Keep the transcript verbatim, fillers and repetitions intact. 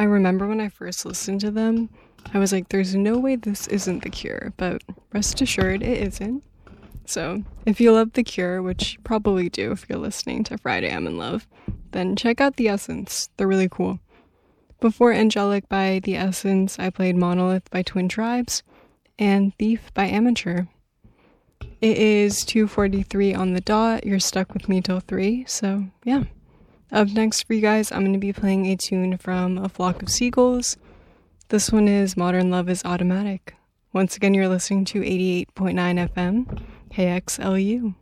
I remember when I first listened to them, I was like, there's no way this isn't The Cure, but rest assured it isn't. So if you love The Cure, which you probably do if you're listening to Friday I'm in Love, then check out The Essence. They're really cool. Before Angelic by The Essence, I played Monolith by Twin Tribes and Thief by Amateur. It is two forty-three on the dot. You're stuck with me till three, so yeah. Up next for you guys, I'm going to be playing a tune from A Flock of Seagulls. This one is Modern Love is Automatic. Once again, you're listening to eighty-eight point nine F M, K X L U.